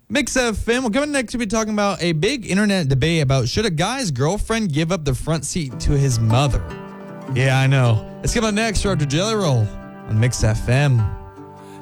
Mix FM. Well, coming next, we'll be talking about a big internet debate about should a guy's girlfriend give up the front seat to his mother? Yeah, I know. It's coming up next after Jelly Roll on Mix FM.